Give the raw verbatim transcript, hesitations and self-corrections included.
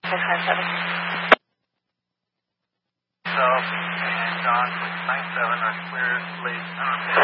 six nine seven. So, and John, six nine seven, are clear, late.